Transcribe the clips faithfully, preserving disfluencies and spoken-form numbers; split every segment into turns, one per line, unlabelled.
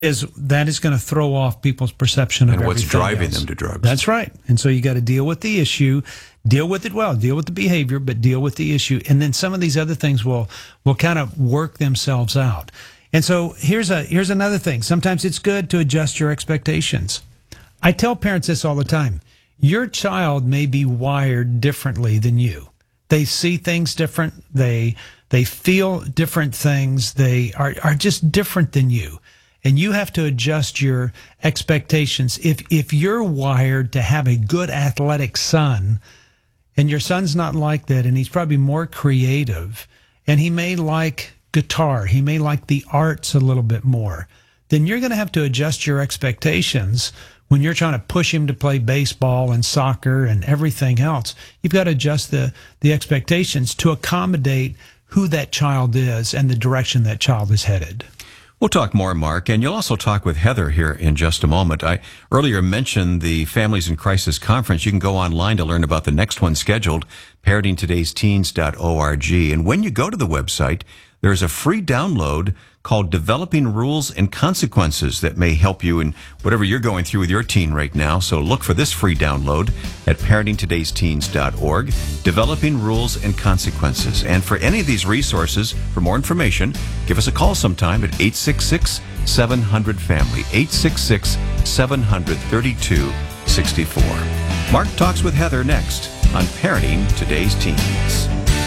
is that is going to throw off people's perception of
and what's
everything
driving
else.
them to drugs.
That's right. And so you got to deal with the issue, deal with it well, deal with the behavior, but deal with the issue. And then some of these other things will will kind of work themselves out. And so here's a here's another thing. Sometimes it's good to adjust your expectations. I tell parents this all the time. Your child may be wired differently than you. They see things different. They they feel different things. They are, are just different than you. And you have to adjust your expectations. If if you're wired to have a good athletic son, and your son's not like that, and he's probably more creative, and he may like guitar, he may like the arts a little bit more, then you're going to have to adjust your expectations when you're trying to push him to play baseball and soccer and everything else. You've got to adjust the, the expectations to accommodate who that child is and the direction that child is headed.
We'll talk more, Mark, and you'll also talk with Heather here in just a moment. I earlier mentioned the Families in Crisis Conference. You can go online to learn about the next one scheduled, parenting todays teens dot org. And when you go to the website, there's a free download called Developing Rules and Consequences that may help you in whatever you're going through with your teen right now. So look for this free download at parenting todays teens dot org, Developing Rules and Consequences. And for any of these resources, for more information, give us a call sometime at eight six six, seven hundred, family, eight six six, seven hundred, thirty-two sixty-four. Mark talks with Heather next on Parenting Today's Teens.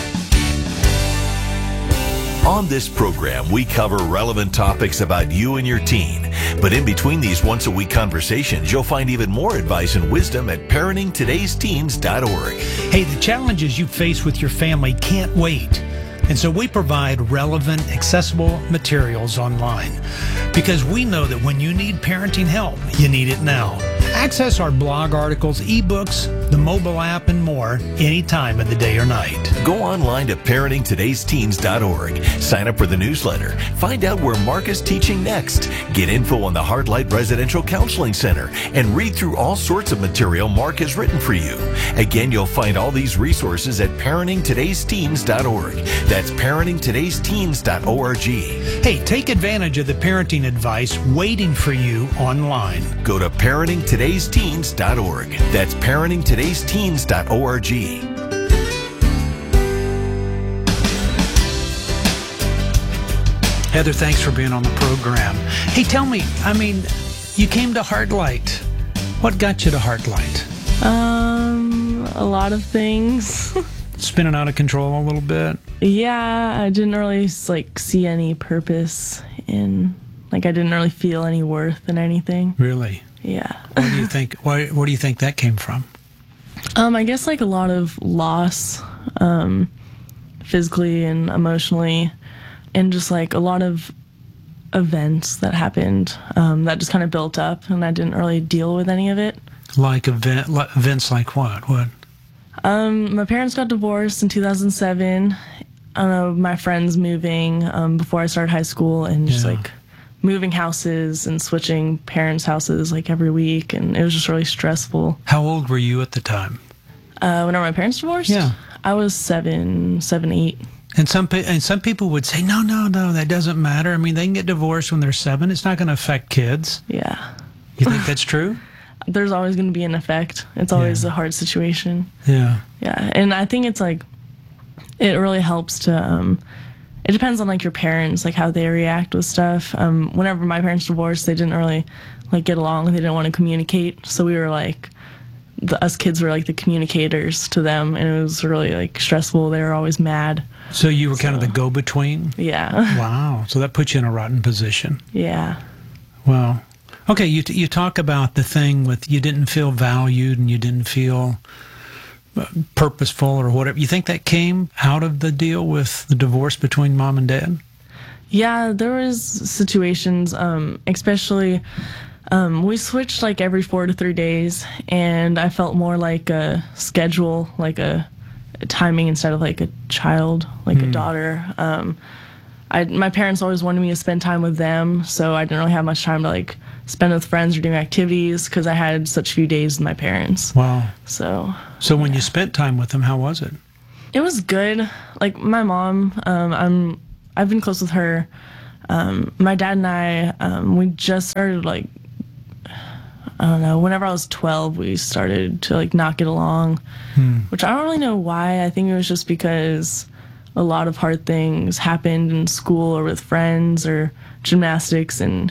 On this program, we cover relevant topics about you and your teen. But in between these once-a-week conversations, you'll find even more advice and wisdom at parenting todays teens dot org.
Hey, the challenges you face with your family can't wait. And so we provide relevant, accessible materials online because we know that when you need parenting help, you need it now. Access our blog articles, ebooks, the mobile app, and more any time of the day or night.
Go online to parenting todays teens dot org. Sign up for the newsletter. Find out where Mark is teaching next. Get info on the Heartlight Residential Counseling Center and read through all sorts of material Mark has written for you. Again, you'll find all these resources at parenting todays teens dot org. That's parenting todays teens dot org.
Hey, take advantage of the parenting advice waiting for you online.
Go to parenting todays teens dot org. That's parenting todays teens dot org.
Heather, thanks for being on the program. Hey, tell me, I mean, you came to Heartlight. What got you to Heartlight?
Um, a lot of things.
Spinning out of control a little bit?
Yeah, I didn't really, like, see any purpose in, like, I didn't really feel any worth in anything.
Really?
Yeah.
What do you think, why, where do you think that came from?
Um, I guess, like, a lot of loss, um, physically and emotionally, and just, like, a lot of events that happened um, that just kind of built up, and I didn't really deal with any of it.
Like event, events like what? What?
Um, my parents got divorced in two thousand seven. I don't know, my friends moving um, before I started high school, and just,
Yeah.
like, moving houses and switching parents' houses, like, every week, and it was just really stressful.
How old were you at the time?
Uh, whenever my parents divorced?
Yeah.
I was seven, seven, eight.
And some pe- and some people would say, no, no, no, that doesn't matter. I mean, they can get divorced when they're seven. It's not going to affect kids.
Yeah.
You think that's true?
There's always going to be an effect. It's always
Yeah.
a hard situation.
Yeah.
Yeah. And I think it's, like, it really helps to, um, it depends on, like, your parents, like, how they react with stuff. Um, whenever my parents divorced, they didn't really, like, get along. They didn't want to communicate. So we were, like, the, us kids were, like, the communicators to them. And it was really, like, stressful. They were always mad.
So you were kind of the go-between?
Yeah.
Wow. So that puts you in a rotten position.
Yeah.
Wow. Okay, you t- you talk about the thing with you didn't feel valued and you didn't feel uh, purposeful or whatever. You think that came out of the deal with the divorce between mom and dad?
Yeah, there was situations, um, especially um, we switched like every four to three days, and I felt more like a schedule, like a, a timing instead of like a child, like mm. a daughter. Um, I my parents always wanted me to spend time with them, so I didn't really have much time to like spend with friends or doing activities because I had such few days with my parents.
Wow.
So.
So when
yeah.
you spent time with them, how was it?
It was good. Like my mom, um, I'm I've been close with her um, my dad and I, um, we just started like, I don't know, whenever I was twelve, we started to like not get along, hmm. which I don't really know why. I think it was just because a lot of hard things happened in school or with friends or gymnastics, and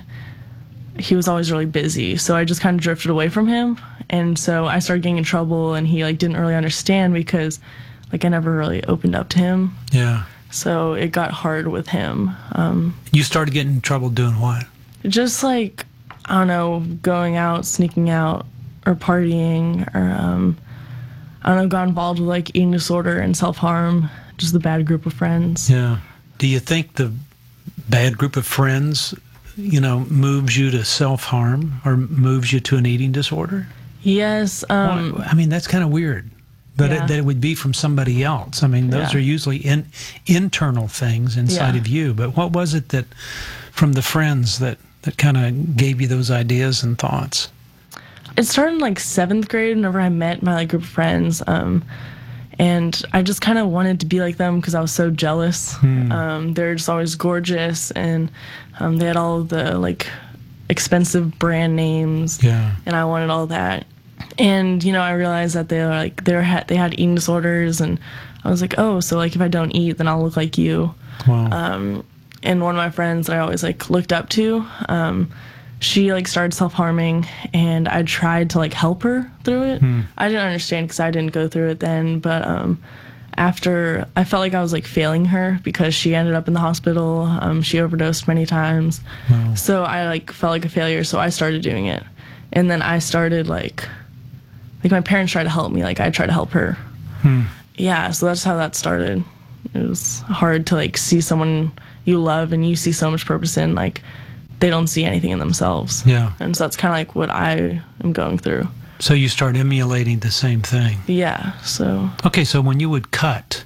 he was always really busy. So I just kind of drifted away from him. And so I started getting in trouble, and he like didn't really understand because like I never really opened up to him.
Yeah.
So it got hard with him. Um,
you started getting in trouble doing what?
Just like, I don't know, going out, sneaking out, or partying, or um, I don't know, got involved with like eating disorder and self-harm, just the bad group of friends.
Yeah. Do you think the bad group of friends, you know, moves you to self-harm or moves you to an eating disorder?
Yes. Um,
well, I mean, that's kind of weird. That, yeah. it, that it would be from somebody else. I mean, those yeah. are usually in, internal things inside yeah. of you. But what was it that, from the friends, that, that kind of gave you those ideas and thoughts?
It started in like seventh grade whenever I met my like group of friends. Um, and I just kind of wanted to be like them because I was so jealous. Hmm. Um, they're just always gorgeous, and um, they had all of the like expensive brand names.
Yeah. And
I wanted all that. And, you know, I realized that they were like, they were ha- they had eating disorders, and I was like, oh, so like if I don't eat, then I'll look like you.
Wow.
Um, and one of my friends that I always like looked up to, um, she like started self-harming, and I tried to like help her through it. Hmm. I didn't understand because I didn't go through it then, but um, after I felt like I was like failing her because she ended up in the hospital. Um, she overdosed many times.
Wow.
So I like felt like a failure, so I started doing it. And then I started like, like my parents tried to help me, like I tried to help her.
Hmm.
Yeah, so that's how that started. It was hard to like see someone you love and you see so much purpose in, like they don't see anything in themselves.
Yeah.
And so that's kind of like what I am going through.
So you start emulating the same thing.
Yeah, so.
Okay, so when you would cut,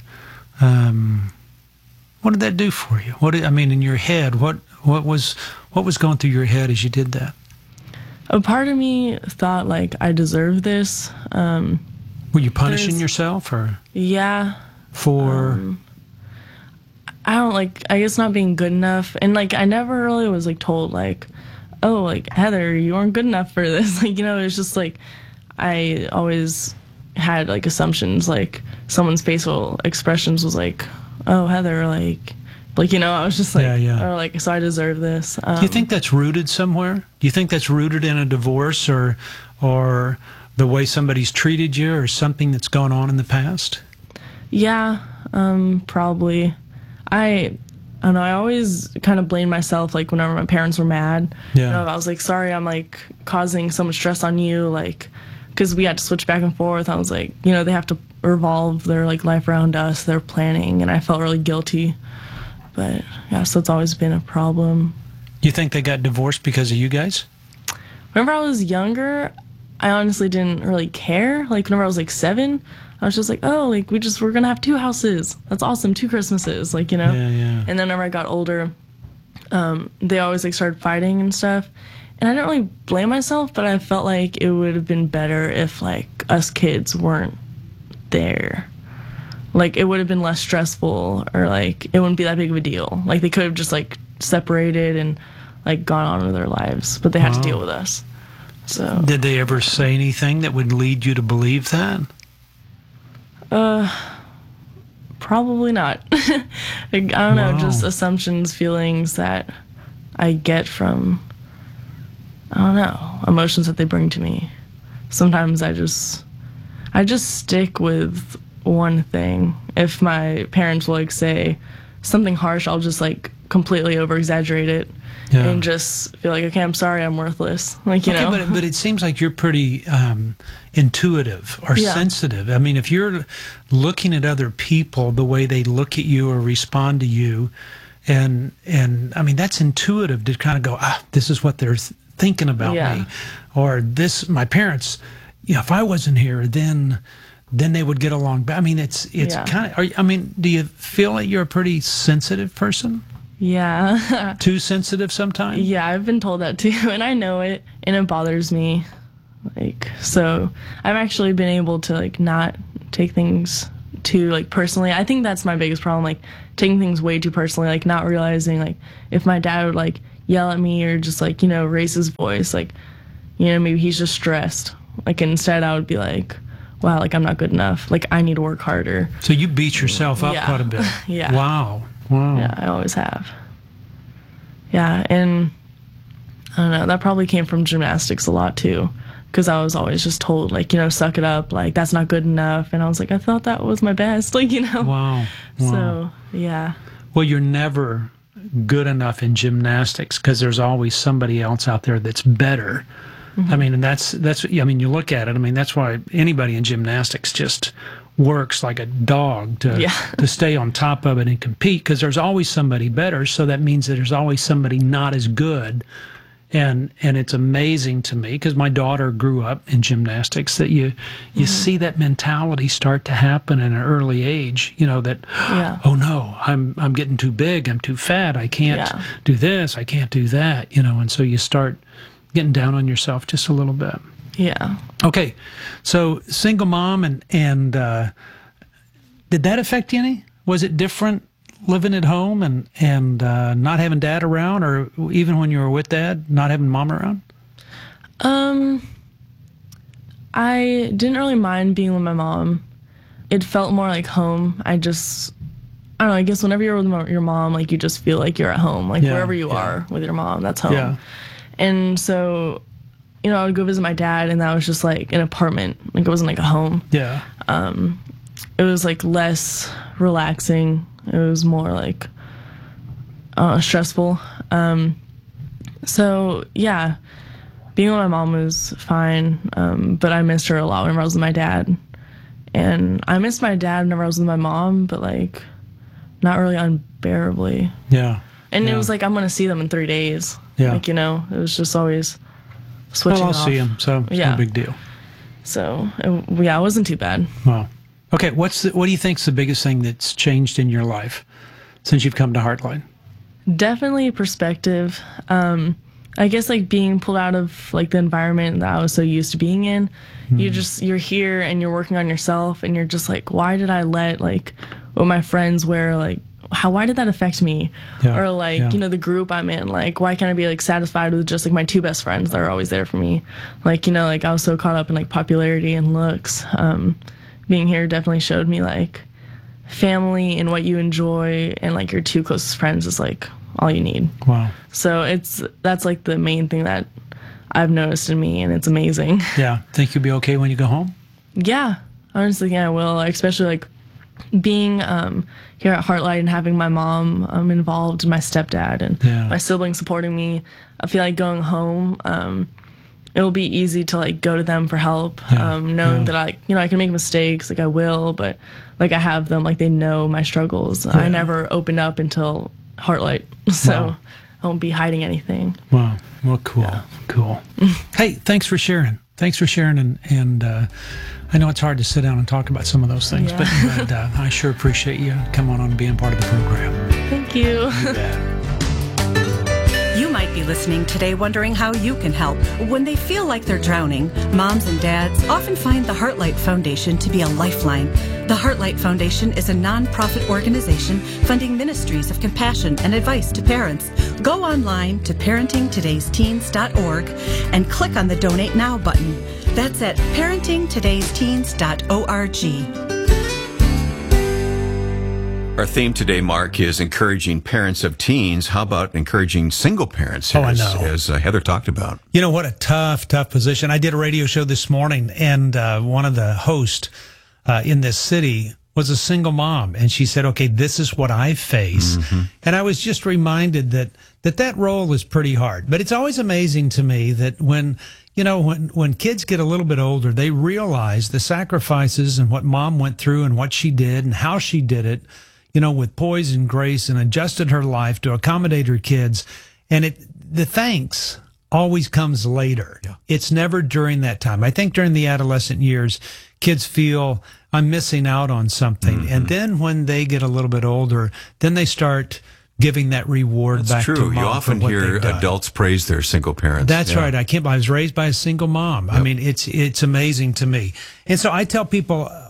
um, what did that do for you? What did, I mean, in your head, what what was what was going through your head as you did that?
A part of me thought like I deserve this. Um,
Were you punishing yourself, or?
Yeah.
For?
Um, I don't like, I guess not being good enough. And like, I never really was like told like, oh, like Heather, you weren't good enough for this. Like, you know, it's just like, I always had like assumptions, like someone's facial expressions was like, oh, Heather, like, like, you know, I was just like,
yeah, yeah.
or like, so I deserve this. Um,
Do you think that's rooted somewhere? Do you think that's rooted in a divorce, or, or the way somebody's treated you, or something that's gone on in the past?
Yeah, um, probably. I, I don't know, I always kind of blamed myself, like, whenever my parents were mad.
Yeah.
You know, I was like, sorry, I'm, like, causing so much stress on you, like, because we had to switch back and forth. I was like, you know, they have to revolve their, like, life around us. They're planning, and I felt really guilty. But, yeah, so it's always been a problem.
You think they got divorced because of you guys?
Whenever I was younger, I honestly didn't really care. Like, whenever I was, like, seven, I was just like, oh, like, we just, we're going to have two houses. That's awesome. Two Christmases, like, you know?
Yeah, yeah.
And then whenever I got older, um, they always, like, started fighting and stuff. And I didn't really blame myself, but I felt like it would have been better if, like, us kids weren't there. Like, it would have been less stressful, or, like, it wouldn't be that big of a deal. Like, they could have just, like, separated and, like, gone on with their lives. But they had
Wow.
to deal with us. So.
Did they ever say anything that would lead you to believe that?
Uh, probably not. Like, I don't
Wow.
know, just assumptions, feelings that I get from, I don't know, emotions that they bring to me. Sometimes I just, I just stick with one thing. If my parents will, like, say something harsh, I'll just, like, completely over-exaggerate it. Yeah. And just feel like, okay, I'm sorry, I'm worthless. Like, you
okay,
know.
But, but it seems like you're pretty um, intuitive or
Yeah.
sensitive. I mean, if you're looking at other people, the way they look at you or respond to you, and, and I mean, that's intuitive to kind of go, ah, this is what they're th- thinking about
Yeah.
me. Or this, my parents, you know, if I wasn't here, then then they would get along. But I mean, it's, it's
Yeah.
kind of, I mean, do you feel like you're a pretty sensitive person?
Yeah.
Too sensitive sometimes?
Yeah, I've been told that too, and I know it, and it bothers me. Like, so I've actually been able to, like, not take things too, like personally. I think that's my biggest problem, like taking things way too personally, like not realizing like if my dad would like yell at me or just like, you know, raise his voice, like, you know, maybe he's just stressed. Like instead I would be like, wow, like I'm not good enough. Like I need to work harder.
So you beat yourself up
Yeah.
quite a bit.
Yeah.
Wow. Wow.
Yeah, I always have. Yeah, and I don't know, that probably came from gymnastics a lot too. Because I was always just told, like, you know, suck it up, like, that's not good enough. And I was like, I thought that was my best, like, you know.
Wow. Wow.
So, yeah.
Well, you're never good enough in gymnastics because there's always somebody else out there that's better. Mm-hmm. I mean, and that's, that's, I mean, you look at it, I mean, that's why anybody in gymnastics just works like a dog to,
Yeah.
to stay on top of it and compete because there's always somebody better. So that means that there's always somebody not as good. And and it's amazing to me because my daughter grew up in gymnastics that you you mm-hmm. see that mentality start to happen at an early age. You know that
Yeah.
oh no, I'm I'm getting too big, I'm too fat, I can't
Yeah.
do this, I can't do that. You know, and so you start getting down on yourself just a little bit.
Yeah.
Okay, so single mom and and uh, did that affect you any? Was it different? Living at home and and uh, not having dad around, or even when you were with dad, not having mom around?
Um, I didn't really mind being with my mom. It felt more like home. I just, I don't know, I guess whenever you're with mo- your mom, like you just feel like you're at home. Like
Yeah,
wherever you
yeah.
are with your mom, that's home.
Yeah.
And so, you know, I would go visit my dad and that was just like an apartment. Like it wasn't like a home.
Yeah.
It was like less relaxing. It was more like uh, stressful. Um, so yeah, being with my mom was fine, um, but I missed her a lot whenever I was with my dad. And I missed my dad whenever I was with my mom, but like not really unbearably.
Yeah.
And
Yeah.
it was like I'm gonna see them in three days.
Yeah.
Like, you know, it was just always switching
Well, I'll
off.
see him, so it's
Yeah.
no big deal.
So it, yeah, it wasn't too bad.
Wow. Okay, what's the, what do you think's the biggest thing that's changed in your life since you've come to Heartline?
Definitely perspective. Um, I guess like being pulled out of like the environment that I was so used to being in.
Hmm.
You just you're here and you're working on yourself and you're just like, why did I let like what my friends wear, like how why did that affect me?
Yeah,
Or like,
yeah.
you know, the group I'm in, like why can't I be like satisfied with just like my two best friends that are always there for me? Like, you know, like I was so caught up in like popularity and looks. Um, being here definitely showed me like family and what you enjoy and like your two closest friends is like all you need.
Wow.
So it's that's like the main thing that I've noticed in me and it's amazing.
Yeah. Think you'll be okay when you go home?
Yeah, honestly, yeah, I will. Like, especially like being um, here at Heartlight and having my mom um, involved and my stepdad and
Yeah.
my siblings supporting me. I feel like going home, um, it'll be easy to like go to them for help,
Yeah,
um, knowing
yeah.
that I, you know, I can make mistakes, like I will, but like I have them, like they know my struggles. I never opened up until Heartlight, so
Wow.
I won't be hiding anything.
Wow. Well, cool. Cool. Hey, thanks for sharing. Thanks for sharing. And, and uh, I know it's hard to sit down and talk about some of those things,
Yeah.
but, but uh, I sure appreciate you coming on and being part of the program.
Thank you.
You might be listening today wondering how you can help. When they feel like they're drowning, moms and dads often find the Heartlight Foundation to be a lifeline. The Heartlight Foundation is a nonprofit organization funding ministries of compassion and advice to parents. Go online to parenting todays teens dot org and click on the Donate Now button. That's at parenting todays teens dot org.
Our theme today, Mark, is encouraging parents of teens. How about encouraging single parents,
Oh, I
as,
know.
as uh, Heather talked about?
You know, what a tough, tough position. I did a radio show this morning, and uh, one of the hosts uh, in this city was a single mom, and she said, okay, this is what I face.
Mm-hmm.
And I was just reminded that, that that role is pretty hard. But it's always amazing to me that when, you know, when, when kids get a little bit older, they realize the sacrifices and what mom went through and what she did and how she did it, you know, with poise and grace, and adjusted her life to accommodate her kids. And it, the thanks always comes later.
Yeah.
It's never during that time. I think during the adolescent years, kids feel I'm missing out on something.
Mm-hmm.
And then when they get a little bit older, then they start giving that reward
That's
back
true.
to mom
You
for
often
what
hear
they've done.
adults praise their single parents.
That's
Yeah.
right. I can't. I was raised by a single mom. I mean, it's it's amazing to me. And so I tell people, uh,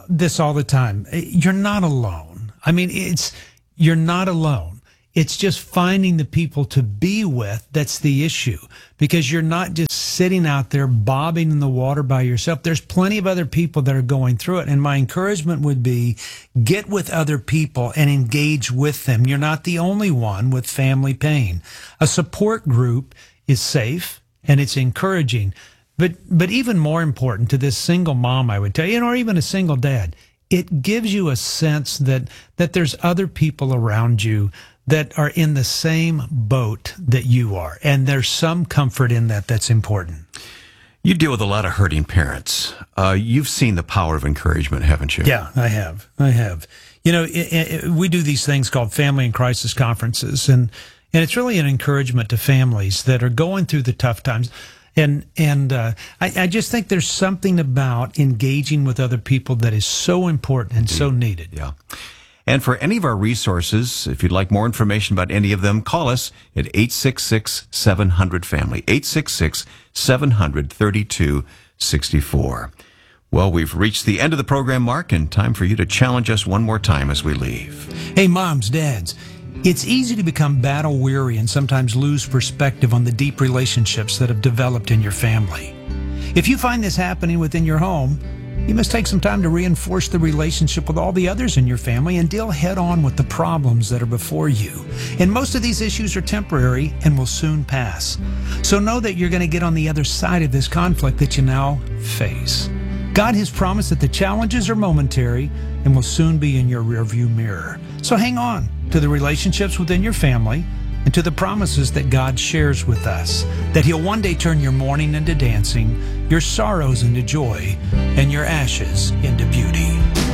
this all the time. You're not alone. I mean, it's, you're not alone. It's just finding the people to be with that's the issue, because you're not just sitting out there bobbing in the water by yourself. There's plenty of other people that are going through it. And my encouragement would be get with other people and engage with them. You're not the only one with family pain. A support group is safe and it's encouraging. But, but even more important to this single mom, I would tell you, or even a single dad, it gives you a sense that, that there's other people around you that are in the same boat that you are. And there's some comfort in that that's important.
You deal with a lot of hurting parents. Uh, you've seen the power of encouragement, haven't you?
Yeah, I have. I have. You know, it, it, we do these things called Family and Crisis Conferences, and, and it's really an encouragement to families that are going through the tough times. And and uh, I, I just think there's something about engaging with other people that is so important and so needed.
Yeah. And for any of our resources, if you'd like more information about any of them, call us at eight six six, seven hundred, family, eight six six, seven hundred, thirty-two sixty-four. Well, we've reached the end of the program, Mark, and time for you to challenge us one more time as we leave.
Hey, moms, dads, it's easy to become battle weary and sometimes lose perspective on the deep relationships that have developed in your family. If you find this happening within your home, you must take some time to reinforce the relationship with all the others in your family and deal head on with the problems that are before you. And most of these issues are temporary and will soon pass. So know that you're going to get on the other side of this conflict that you now face. God has promised that the challenges are momentary and will soon be in your rearview mirror. So hang on to the relationships within your family and to the promises that God shares with us, that He'll one day turn your mourning into dancing, your sorrows into joy, and your ashes into beauty.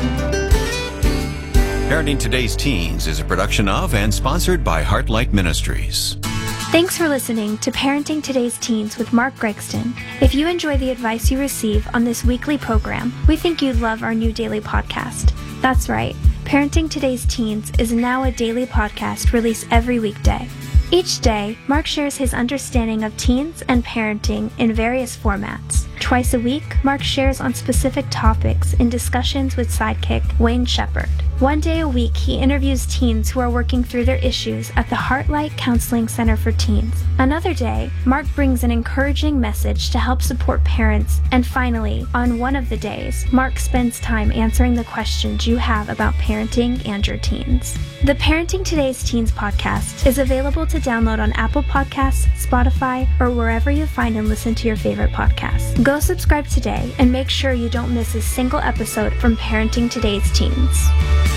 Parenting Today's Teens is a production of and sponsored by Heartlight Ministries.
Thanks for listening to Parenting Today's Teens with Mark Gregston. If you enjoy the advice you receive on this weekly program, we think you'd love our new daily podcast. That's right, Parenting Today's Teens is now a daily podcast released every weekday. Each day, Mark shares his understanding of teens and parenting in various formats. Twice a week, Mark shares on specific topics in discussions with sidekick Wayne Shepherd. One day a week, he interviews teens who are working through their issues at the Heartlight Counseling Center for Teens. Another day, Mark brings an encouraging message to help support parents. And finally, on one of the days, Mark spends time answering the questions you have about parenting and your teens. The Parenting Today's Teens podcast is available to download on Apple Podcasts, Spotify, or wherever you find and listen to your favorite podcasts. Go subscribe today and make sure you don't miss a single episode from Parenting Today's Teens.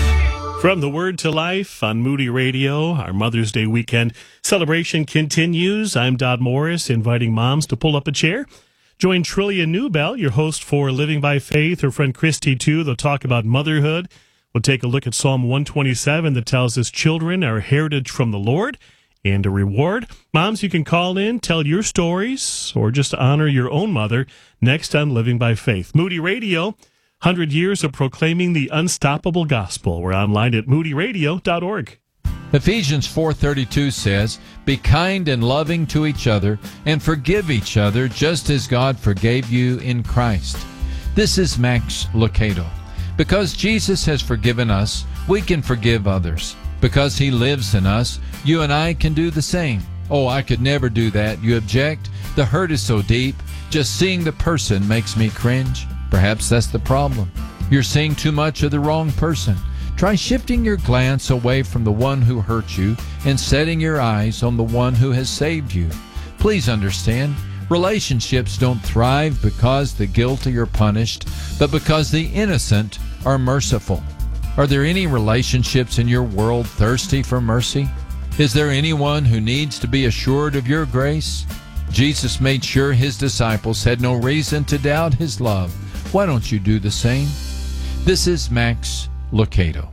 From the Word to Life on Moody Radio, our Mother's Day weekend celebration continues. I'm Dodd Morris, inviting moms to pull up a chair. Join Trillia Newbell, your host for Living by Faith, her friend Christy, too. They'll talk about motherhood. We'll take a look at Psalm one twenty-seven that tells us children are a heritage from the Lord and a reward. Moms, you can call in, tell your stories, or just honor your own mother next on Living by Faith. Moody Radio, one hundred years of proclaiming the unstoppable gospel. We're online at moody radio dot org.
Ephesians four thirty-two says, "Be kind and loving to each other, and forgive each other, just as God forgave you in Christ." This is Max Lucado. Because Jesus has forgiven us, we can forgive others. Because He lives in us, you and I can do the same. "Oh, I could never do that," you object. "The hurt is so deep. Just seeing the person makes me cringe." Perhaps that's the problem. You're seeing too much of the wrong person. Try shifting your glance away from the one who hurt you and setting your eyes on the one who has saved you. Please understand, relationships don't thrive because the guilty are punished, but because the innocent are merciful. Are there any relationships in your world thirsty for mercy? Is there anyone who needs to be assured of your grace? Jesus made sure His disciples had no reason to doubt His love. Why don't you do the same? This is Max Lucado.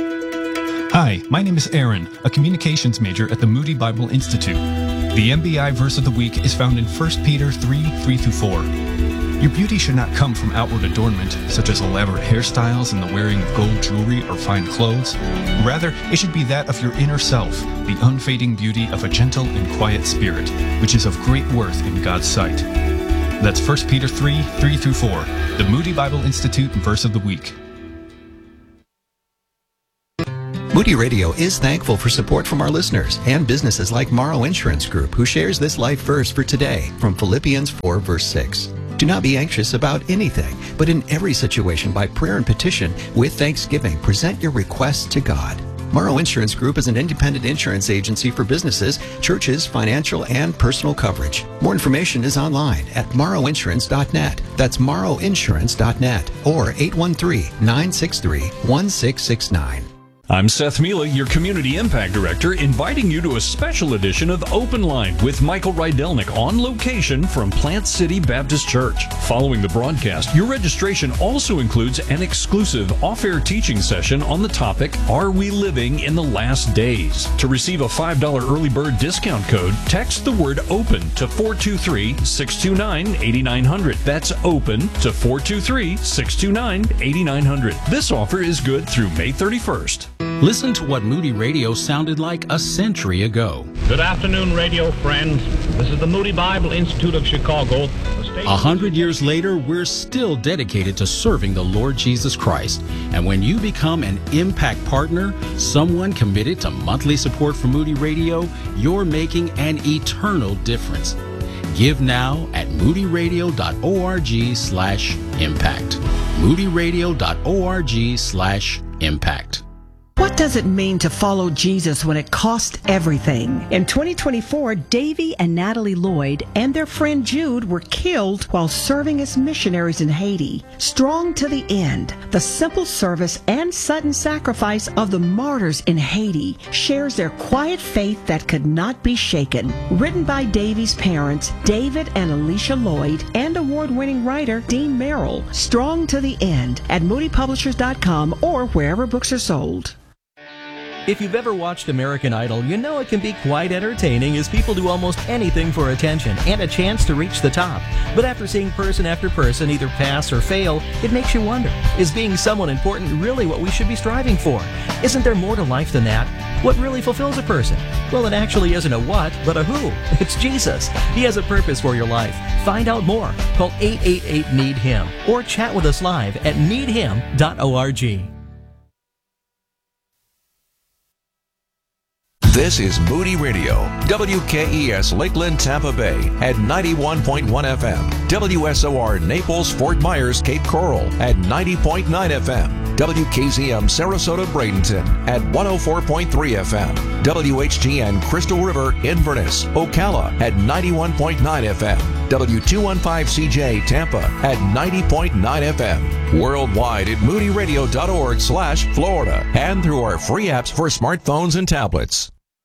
Hi, my name is Aaron, a communications major at the Moody Bible Institute. The M B I verse of the week is found in First Peter three, three through four. Your beauty should not come from outward adornment, such as elaborate hairstyles and the wearing of gold jewelry or fine clothes. Rather, it should be that of your inner self, the unfading beauty of a gentle and quiet spirit, which is of great worth in God's sight. That's First Peter three, three through four, the Moody Bible Institute verse of the week.
Moody Radio is thankful for support from our listeners and businesses like Morrow Insurance Group, who shares this life verse for today from Philippians four, verse six. Do not be anxious about anything, but in every situation by prayer and petition with thanksgiving, present your requests to God. Morrow Insurance Group is an independent insurance agency for businesses, churches, financial, and personal coverage. More information is online at morrow insurance dot net. That's morrow insurance dot net or eight one three, nine six three, one six six nine.
I'm Seth Mila, your Community Impact Director, inviting you to a special edition of Open Line with Michael Rydelnik on location from Plant City Baptist Church. Following the broadcast, your registration also includes an exclusive off-air teaching session on the topic, Are We Living in the Last Days? To receive a five dollars early bird discount code, text the word OPEN to four two three, six two nine, eight nine zero zero. That's OPEN to four two three, six two nine, eight nine zero zero. This offer is good through May thirty-first.
Listen to what Moody Radio sounded like a century ago.
Good afternoon, radio friends. This is the Moody Bible Institute of Chicago.
A hundred years later, we're still dedicated to serving the Lord Jesus Christ. And when you become an Impact Partner, someone committed to monthly support for Moody Radio, you're making an eternal difference. Give now at moodyradio.org slash impact. moodyradio.org slash impact.
What does it mean to follow Jesus when it costs everything? In twenty twenty-four, Davy and Natalie Lloyd and their friend Jude were killed while serving as missionaries in Haiti. Strong to the end, the simple service and sudden sacrifice of the martyrs in Haiti shares their quiet faith that could not be shaken. Written by Davy's parents, David and Alicia Lloyd, and award-winning writer Dean Merrill. Strong to the end at moody publishers dot com or wherever books are sold.
If you've ever watched American Idol, you know it can be quite entertaining as people do almost anything for attention and a chance to reach the top. But after seeing person after person either pass or fail, it makes you wonder, is being someone important really what we should be striving for? Isn't there more to life than that? What really fulfills a person? Well, it actually isn't a what, but a who. It's Jesus. He has a purpose for your life. Find out more. Call eight eight eight, need him or chat with us live at need him dot org.
This is Moody Radio, W K E S Lakeland, Tampa Bay at ninety-one point one F M, W S O R Naples, Fort Myers, Cape Coral at ninety point nine F M, W K Z M Sarasota, Bradenton at one oh four point three F M, W H G N Crystal River, Inverness, Ocala at ninety-one point nine F M, W two fifteen C J Tampa at ninety point nine F M, worldwide at moody radio dot org slash Florida, and through our free apps for smartphones and tablets.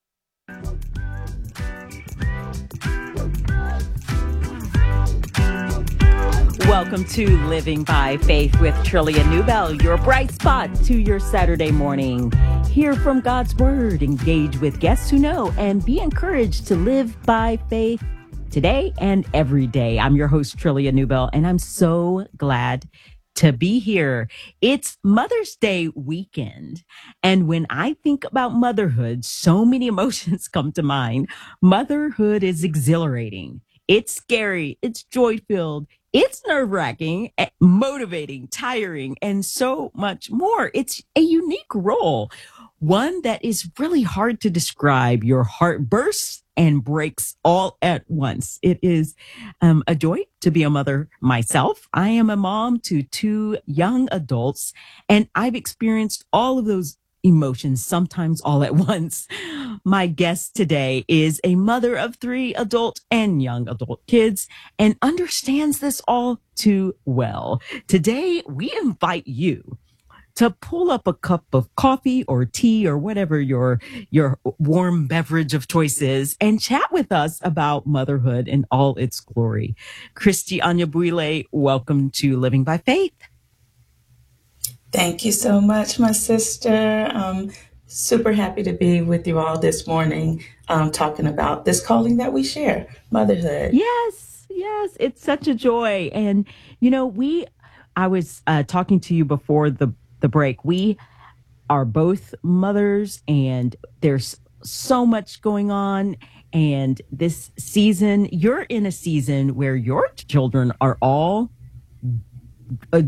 Welcome to Living by Faith with Trillia Newbell, your bright spot to your Saturday morning. Hear from God's Word, engage with guests who know, and be encouraged to live by faith today and every day. I'm your host, Trillia Newbell, and I'm so glad to be here. It's Mother's Day weekend. And when I think about motherhood, so many emotions come to mind. Motherhood is exhilarating. It's scary. It's joy-filled. It's nerve-wracking, motivating, tiring, and so much more. It's a unique role, one that is really hard to describe. Your heart bursts and breaks all at once. It is um, a joy to be a mother myself. I am a mom to two young adults, and I've experienced all of those emotions, sometimes all at once. My guest today is a mother of three adult and young adult kids and understands this all too well. Today, we invite you to pull up a cup of coffee or tea or whatever your your warm beverage of choice is and chat with us about motherhood in all its glory. Christy Anyabwile, welcome to Living by Faith.
Thank you so much, my sister. Um, super happy to be with you all this morning, um, talking about this calling that we share, motherhood.
Yes, yes, it's such a joy. And, you know, we, I was uh, talking to you before the, the break. We are both mothers, and there's so much going on. And this season, you're in a season where your children are all uh,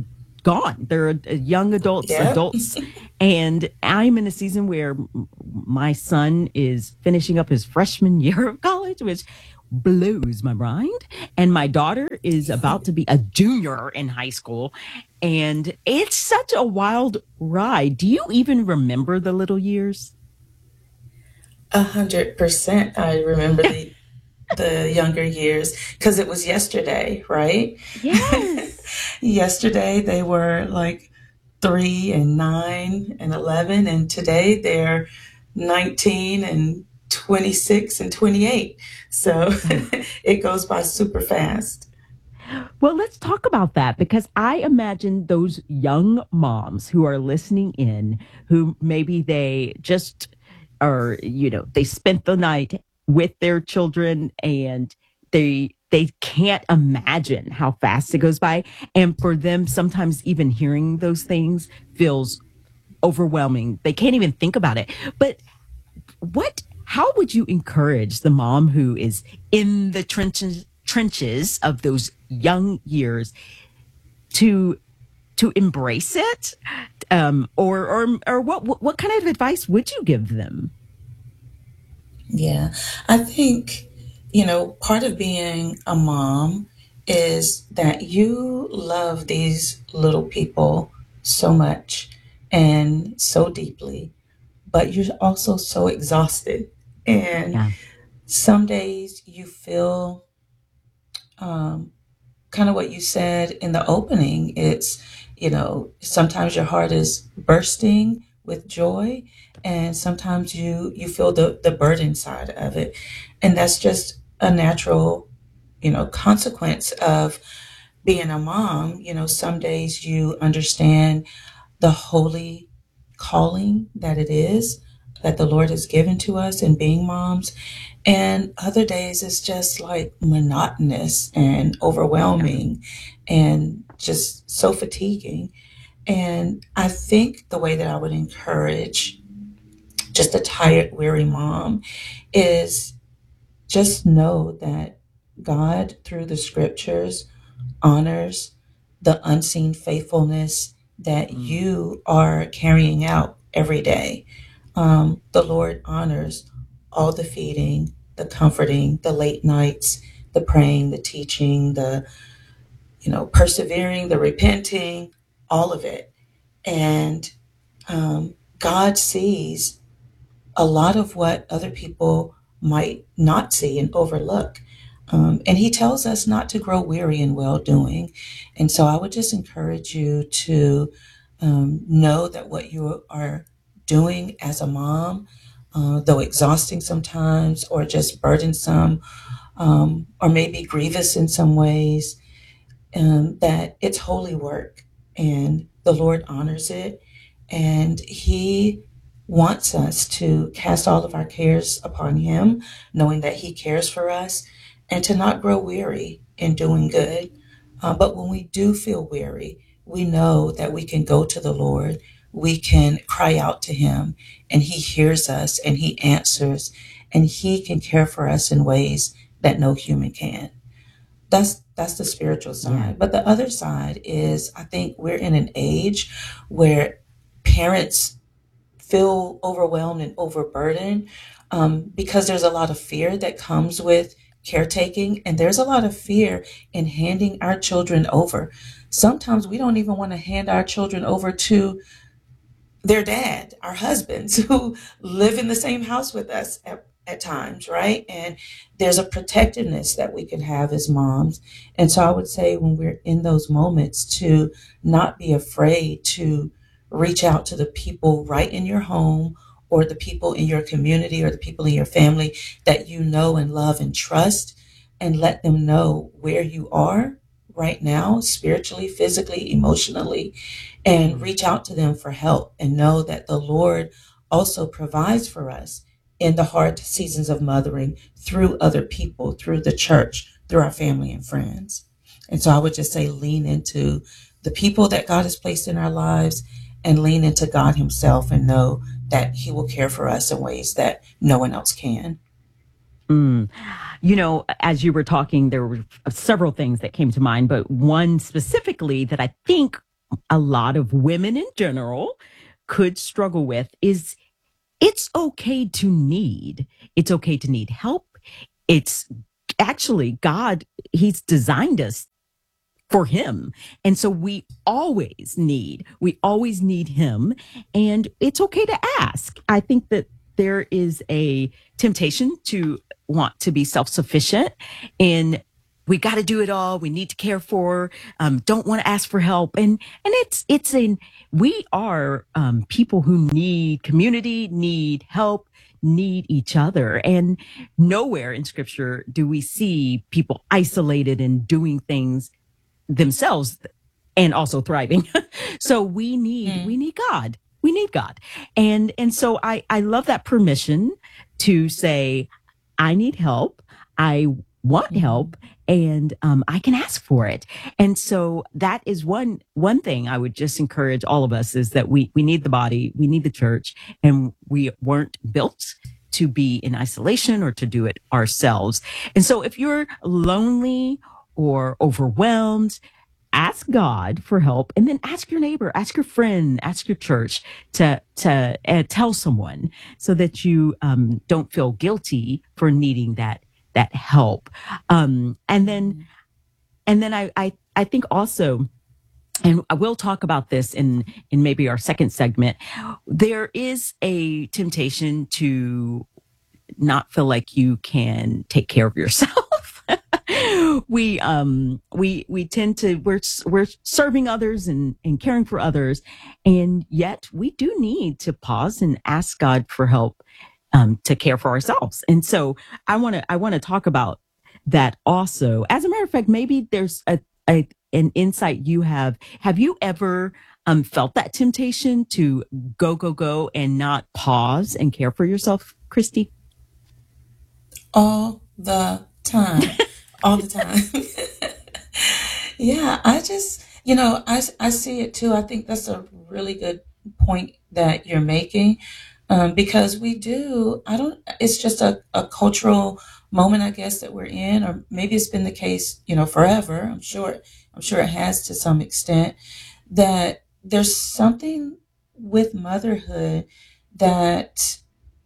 gone. They're uh, young adults,
Yep.
adults. And I'm in a season where m- my son is finishing up his freshman year of college, which blows my mind. And my daughter is about to be a junior in high school. And it's such a wild ride. Do you even remember the little years?
A hundred percent. I remember the the younger years because it was yesterday, right?
Yes.
Yesterday they were like three and nine and eleven, and today they're nineteen and twenty-six and twenty-eight. So it goes by super fast.
Well, let's talk about that, because I imagine those young moms who are listening in, who maybe they just are, you know, they spent the night with their children and they they can't imagine how fast it goes by. And for them, sometimes even hearing those things feels overwhelming. They can't even think about it. But what, how would you encourage the mom who is in the trenches trenches of those young years to to embrace it, um, or or or what what kind of advice would you give them?
Yeah, I think, you know, part of being a mom is that you love these little people so much and so deeply, but you're also so exhausted. And
Yeah.
some days you feel um, kind of what you said in the opening. It's, you know, sometimes your heart is bursting with joy, and sometimes you you feel the the burden side of it, and that's just a natural, you know, consequence of being a mom. You know, some days you understand the holy calling that it is that the Lord has given to us in being moms. And other days it's just like monotonous and overwhelming and just so fatiguing. And I think the way that I would encourage just a tired, weary mom is just know that God, through the scriptures, honors the unseen faithfulness that you are carrying out every day. Um, the Lord honors all the feeding, the comforting, the late nights, the praying, the teaching, the, you know, persevering, the repenting, all of it. And um, God sees a lot of what other people might not see and overlook. Um, and he tells us not to grow weary in well-doing. And so I would just encourage you to um, know that what you are doing as a mom, uh, though exhausting sometimes or just burdensome, um, or maybe grievous in some ways, um, that it's holy work and the Lord honors it. And he wants us to cast all of our cares upon him, knowing that he cares for us, and to not grow weary in doing good. Uh, but when we do feel weary, we know that we can go to the Lord, we can cry out to him, and he hears us and he answers, and he can care for us in ways that no human can. That's that's the spiritual side. But the other side is, I think we're in an age where parents feel overwhelmed and overburdened um, because there's a lot of fear that comes with caretaking, and there's a lot of fear in handing our children over. Sometimes we don't even want to hand our children over to their dad, our husbands, who live in the same house with us at, at times, right? And there's a protectiveness that we can have as moms. And so I would say when we're in those moments to not be afraid to reach out to the people right in your home, or the people in your community, or the people in your family that you know and love and trust, and let them know where you are right now, spiritually, physically, emotionally, and reach out to them for help, and know that the Lord also provides for us in the hard seasons of mothering through other people, through the church, through our family and friends. And so I would just say lean into the people that God has placed in our lives, and lean into God himself, and know that he will care for us in ways that no one else can.
Mm. You know, as you were talking, there were several things that came to mind, but one specifically that I think a lot of women in general could struggle with is it's okay to need. It's okay to need help. It's actually God, he's designed us for him. And so we always need, we always need him. And it's okay to ask. I think that there is a temptation to want to be self-sufficient and we got to do it all. We need to care for, um, don't want to ask for help. And, and it's, it's in, we are, um, people who need community, need help, need each other. And nowhere in scripture do we see people isolated and doing things themselves and also thriving. So we need, mm. we need God. We need God. And, and so I, I love that permission to say, I need help. I want help and um, I can ask for it. And so that is one one thing I would just encourage all of us is that we we need the body, we need the church, and we weren't built to be in isolation or to do it ourselves. And so if you're lonely or overwhelmed, ask God for help, and then ask your neighbor, ask your friend, ask your church to to uh, tell someone so that you um, don't feel guilty for needing that that help. Um, and then, and then I, I, I think also, and I will talk about this in, in maybe our second segment, there is a temptation to not feel like you can take care of yourself. we, um, we, we tend to, we're, we're serving others and, and caring for others. And yet we do need to pause and ask God for help Um, to care for ourselves. And so I want to, I want to talk about that also. As a matter of fact, maybe there's a, a an insight you have. Have you ever um, felt that temptation to go, go, go and not pause and care for yourself, Christy?
All the time. All the time. Yeah, I just, you know, I, I see it too. I think that's a really good point that you're making. Um, because we do, I don't, it's just a, a cultural moment, I guess, that we're in, or maybe it's been the case, you know, forever. I'm sure, I'm sure it has to some extent, that there's something with motherhood that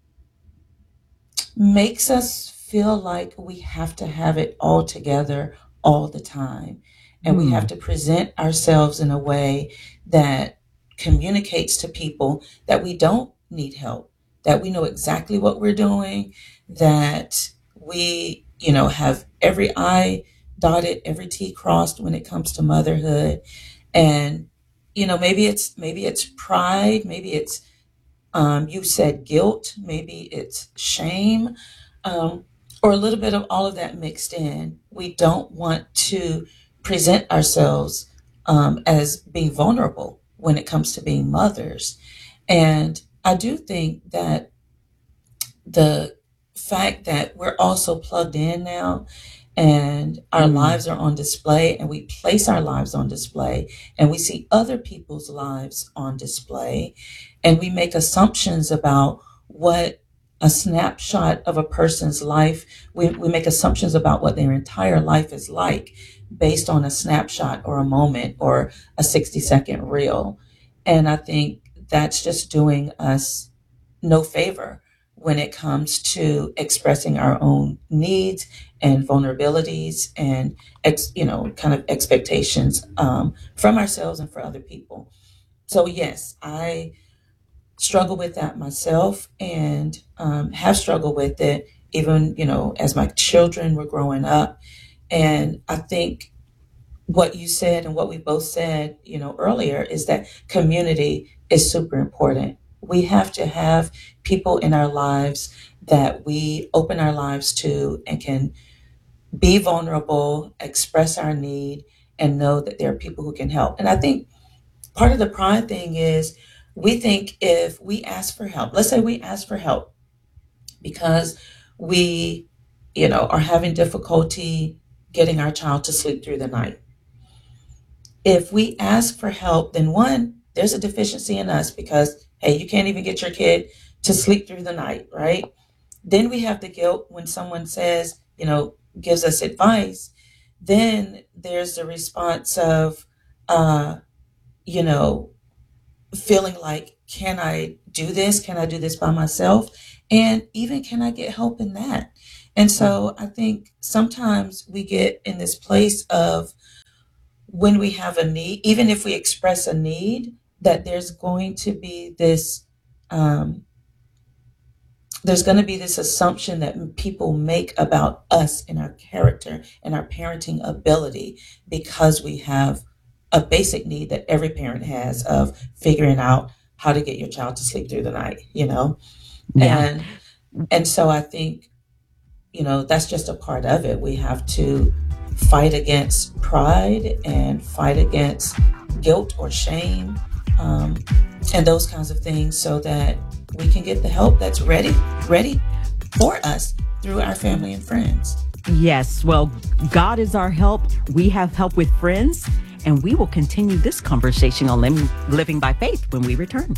makes us feel like we have to have it all together all the time. And mm. we have to present ourselves in a way that communicates to people that we don't need help, that we know exactly what we're doing, that we, you know, have every I dotted, every T crossed when it comes to motherhood. And, you know, maybe it's, maybe it's pride, maybe it's, um, you said guilt, maybe it's shame, um, or a little bit of all of that mixed in. We don't want to present ourselves, um, as being vulnerable when it comes to being mothers. And I do think that the fact that we're also plugged in now and our mm. lives are on display, and we place our lives on display, and we see other people's lives on display, and we make assumptions about what a snapshot of a person's life, we, we make assumptions about what their entire life is like based on a snapshot or a moment or a sixty second reel. And I think that's just doing us no favor when it comes to expressing our own needs and vulnerabilities and, ex, you know, kind of expectations um, from ourselves and for other people. So yes, I struggle with that myself, and um, have struggled with it even, you know, as my children were growing up. And I think what you said and what we both said, you know, earlier is that community is super important. We have to have people in our lives that we open our lives to and can be vulnerable, express our need, and know that there are people who can help. And I think part of the pride thing is we think if we ask for help, let's say we ask for help because we, you know, are having difficulty getting our child to sleep through the night. If we ask for help, then one, there's a deficiency in us because, hey, you can't even get your kid to sleep through the night, right? Then we have the guilt when someone says, you know, gives us advice. Then there's the response of, uh, you know, feeling like, can I do this? Can I do this by myself? And even, can I get help in that? And so I think sometimes we get in this place of, when we have a need, even if we express a need, that there's going to be this, um, there's going to be this assumption that people make about us and our character and our parenting ability, because we have a basic need that every parent has of figuring out how to get your child to sleep through the night, you know? Yeah. And, and so I think, you know, that's just a part of it. We have to fight against pride and fight against guilt or shame, um, and those kinds of things, so that we can get the help that's ready, ready for us through our family and friends.
Yes, well, God is our help. We have help with friends, and we will continue this conversation on lim- Living by Faith when we return.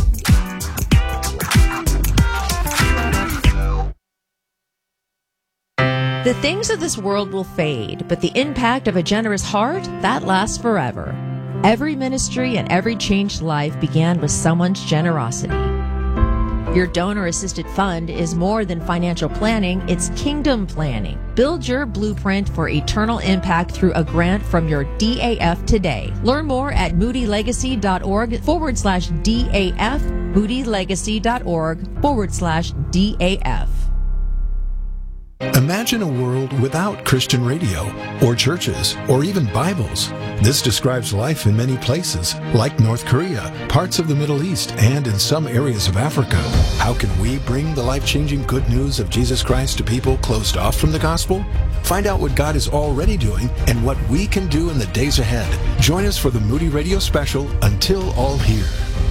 The things of this world will fade, but the impact of a generous heart, that lasts forever. Every ministry and every changed life began with someone's generosity. Your donor-assisted fund is more than financial planning, it's kingdom planning. Build your blueprint for eternal impact through a grant from your D A F today. Learn more at moodylegacy.org forward slash DAF, moodylegacy.org forward slash DAF.
Imagine a world without Christian radio, or churches, or even Bibles. This describes life in many places, like North Korea, parts of the Middle East, and in some areas of Africa. How can we bring the life-changing good news of Jesus Christ to people closed off from the gospel? Find out what God is already doing and what we can do in the days ahead. Join us for the Moody Radio special, Until All Here.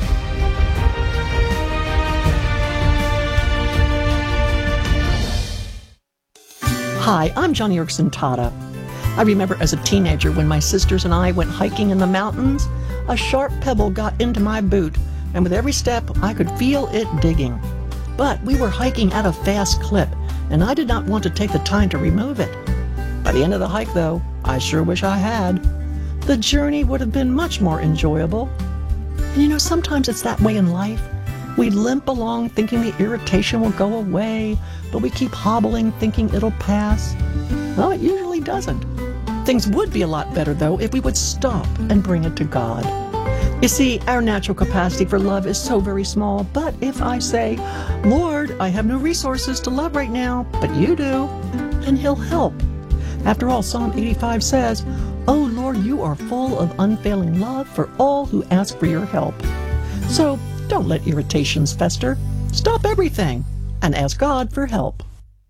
Hi, I'm Johnny Erickson Tata. I remember as a teenager when my sisters and I went hiking in the mountains, a sharp pebble got into my boot, and with every step I could feel it digging. But we were hiking at a fast clip, and I did not want to take the time to remove it. By the end of the hike, though, I sure wish I had. The journey would have been much more enjoyable. And you know, sometimes it's that way in life. We limp along thinking the irritation will go away, but we keep hobbling thinking it'll pass. Well, it usually doesn't. Things would be a lot better, though, if we would stop and bring it to God. You see, our natural capacity for love is so very small, but if I say, Lord, I have no resources to love right now, but you do, then He'll help. After all, Psalm eighty-five says, Oh Lord, you are full of unfailing love for all who ask for your help. So, don't let irritations fester. Stop everything and ask God for help.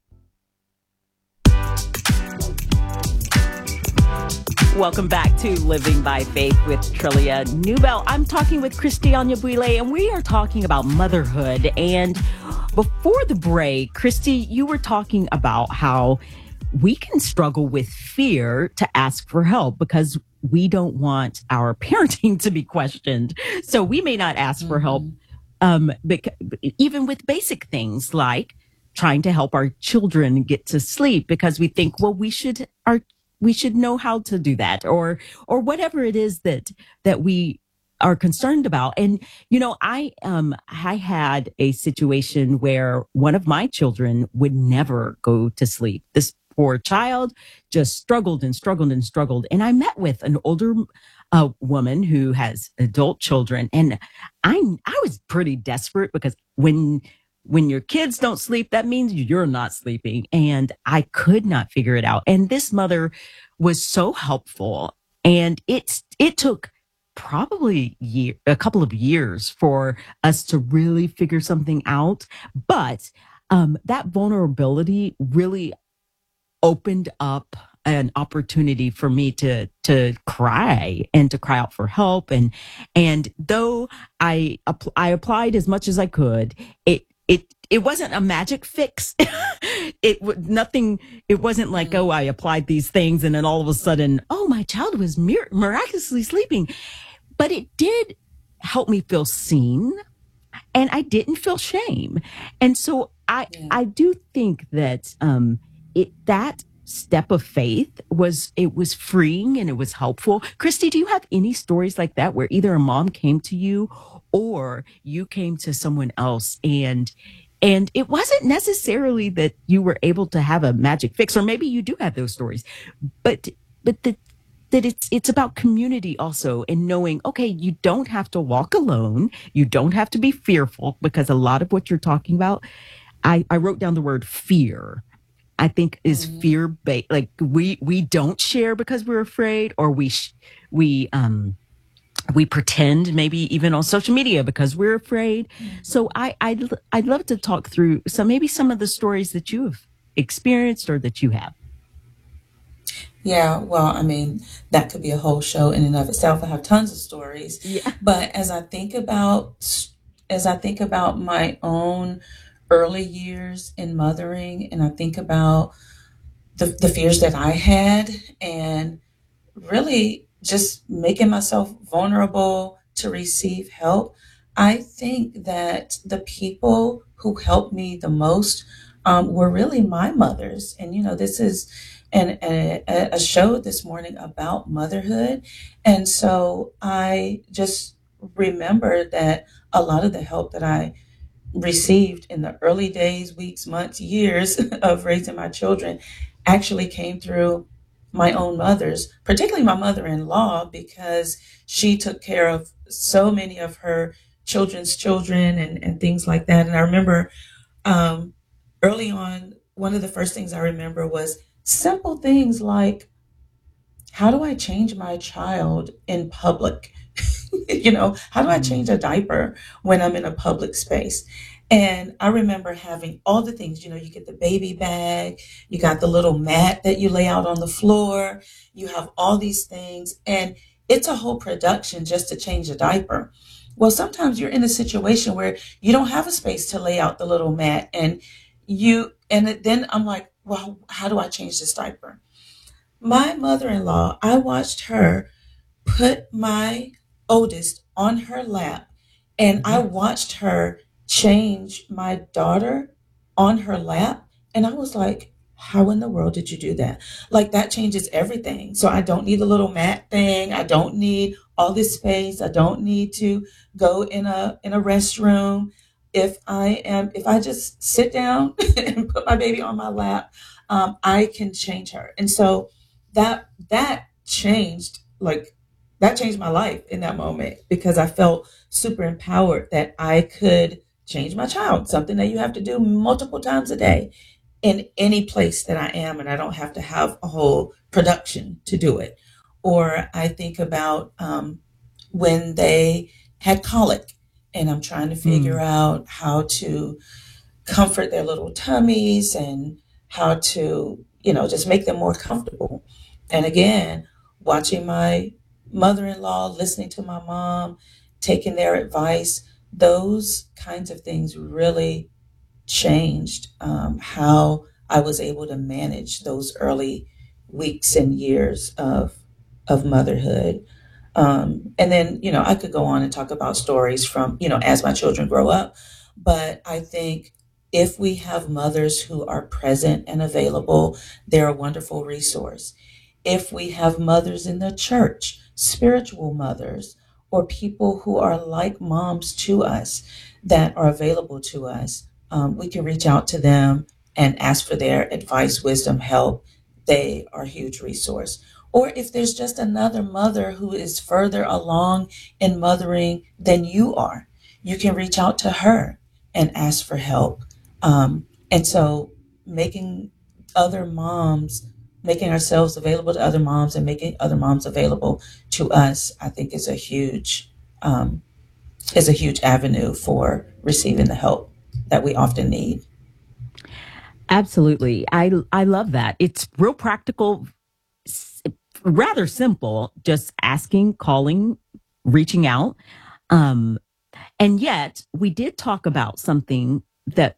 Welcome back to Living by Faith with Trillia Newbell. I'm talking with Christy Onyebuile, and we are talking about motherhood. And before the break, Christy, you were talking about how we can struggle with fear to ask for help because we don't want our parenting to be questioned. So we may not ask mm-hmm. for help, um, bec- even with basic things like trying to help our children get to sleep, because we think, well, we should our we should know how to do that, or or whatever it is that that we are concerned about. And you know, I um I had a situation where one of my children would never go to sleep. This poor child just struggled and struggled and struggled. And I met with an older uh, woman who has adult children, and I I was pretty desperate because when when your kids don't sleep, that means you're not sleeping. And I could not figure it out. And this mother was so helpful, and it it took probably year, a couple of years for us to really figure something out. But um, that vulnerability really opened up an opportunity for me to to cry and to cry out for help. And and though I I applied as much as I could, it it it wasn't a magic fix. It would nothing. It wasn't like, oh, I applied these things and then all of a sudden, oh, my child was mir- miraculously sleeping. But it did help me feel seen, and I didn't feel shame. And so I yeah. I do think that um it that step of faith was, it was freeing and it was helpful. Christy, do you have any stories like that where either a mom came to you or you came to someone else and and it wasn't necessarily that you were able to have a magic fix, or maybe you do have those stories, but but that that it's it's about community also, and knowing, okay, you don't have to walk alone, you don't have to be fearful, because a lot of what you're talking about, I, I wrote down the word fear. I think is mm-hmm. fear based. Like we we don't share because we're afraid, or we sh- we um we pretend maybe even on social media because we're afraid. Mm-hmm. So I I I'd love to talk through some maybe some of the stories that you have experienced or that you have.
Yeah, well, I mean, that could be a whole show in and of itself. I have tons of stories.
Yeah.
But as I think about as I think about my own early years in mothering, and I think about the, the fears that I had, and really just making myself vulnerable to receive help, I think that the people who helped me the most um, were really my mothers. And, you know, this is an, a, a show this morning about motherhood. And so I just remember that a lot of the help that I received in the early days, weeks, months, years of raising my children actually came through my own mothers, particularly my mother-in-law, because she took care of so many of her children's children and, and things like that. And I remember um, early on, one of the first things I remember was simple things like, how do I change my child in public? You know, how do I change a diaper when I'm in a public space? And I remember having all the things, you know, you get the baby bag, you got the little mat that you lay out on the floor, you have all these things, and it's a whole production just to change a diaper. Well, sometimes you're in a situation where you don't have a space to lay out the little mat, and you, and then I'm like, well, how do I change this diaper? My mother-in-law, I watched her put my oldest on her lap, and I watched her change my daughter on her lap, and I was like, how in the world did you do that? Like, that changes everything. So I don't need a little mat thing, I don't need all this space, I don't need to go in a in a restroom. If I am if I just sit down and put my baby on my lap, um, I can change her. And so that that changed like that changed my life in that moment, because I felt super empowered that I could change my child, something that you have to do multiple times a day in any place that I am, and I don't have to have a whole production to do it. Or I think about um, when they had colic, and I'm trying to figure mm. out how to comfort their little tummies and how to, you know, just make them more comfortable. And again, watching my mother-in-law, listening to my mom, taking their advice, those kinds of things really changed um, how I was able to manage those early weeks and years of of motherhood. Um, and then, you know, I could go on and talk about stories from, you know, as my children grow up. But I think if we have mothers who are present and available, they're a wonderful resource. If we have mothers in the church, spiritual mothers, or people who are like moms to us that are available to us, um, we can reach out to them and ask for their advice, wisdom, help. They are a huge resource. Or if there's just another mother who is further along in mothering than you are, you can reach out to her and ask for help. Um, and so making other moms making ourselves available to other moms and making other moms available to us, I think is a huge, um, is a huge avenue for receiving the help that we often need.
Absolutely. I, I love that. It's real practical, rather simple, just asking, calling, reaching out. Um, and yet we did talk about something that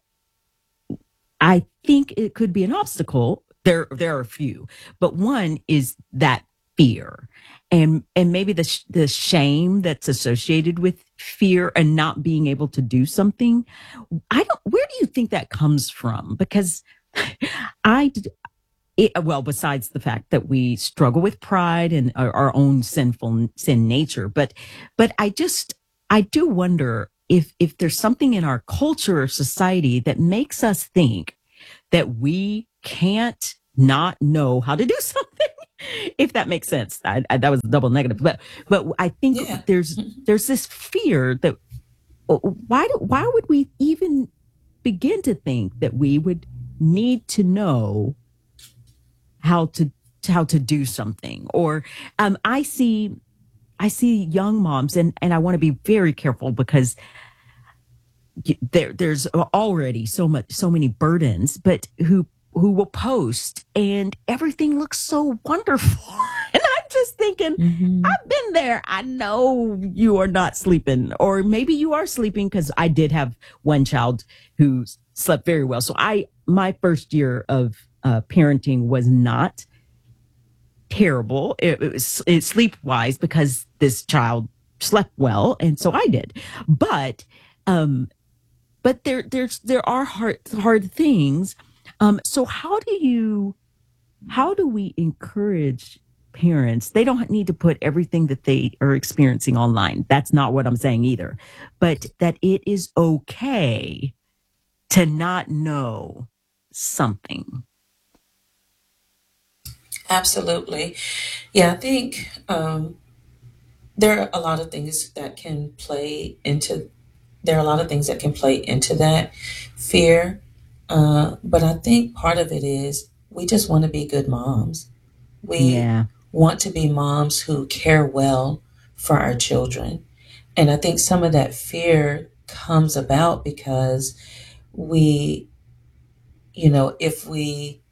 I think it could be an obstacle. There, there are a few, but one is that fear, and and maybe the sh- the shame that's associated with fear and not being able to do something. I don't. Where do you think that comes from? Because I, it, well, besides the fact that we struggle with pride and our, our own sinful sin nature, but but I just I do wonder if if there's something in our culture or society that makes us think that we can't not know how to do something. If that makes sense. I, I, that was double negative, but but I think yeah. there's there's this fear that why do, why would we even begin to think that we would need to know how to how to do something? Or um, I see I see young moms, and and I want to be very careful because there there's already so much so many burdens, but who. who will post and everything looks so wonderful. And I'm just thinking, mm-hmm. I've been there. I know you are not sleeping, or maybe you are sleeping, because I did have one child who slept very well. So I, my first year of uh, parenting was not terrible. It, it was it, sleep wise, because this child slept well. And so I did, but, um, but there, there's, there are hard, hard things. Um, so how do you, how do we encourage parents? They don't need to put everything that they are experiencing online. That's not what I'm saying either, but that it is okay to not know something.
Absolutely. Yeah, I think um, there are a lot of things that can play into, there are a lot of things that can play into that fear. Uh, but I think part of it is we just want to be good moms. We yeah. want to be moms who care well for our children. And I think some of that fear comes about because we, you know, if we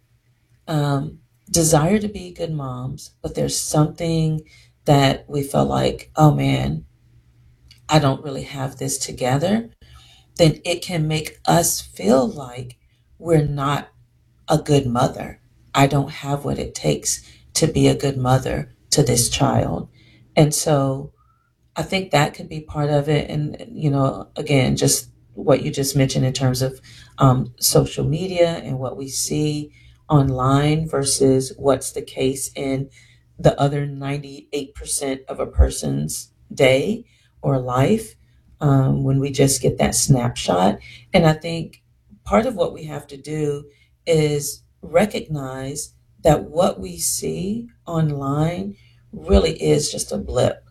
um, desire to be good moms, but there's something that we feel like, oh man, I don't really have this together, then it can make us feel like we're not a good mother. I don't have what it takes to be a good mother to this child. And so I think that could be part of it. And, you know, again, just what you just mentioned in terms of um, social media and what we see online versus what's the case in the other ninety-eight percent of a person's day or life. Um, when we just get that snapshot. And I think part of what we have to do is recognize that what we see online really is just a blip.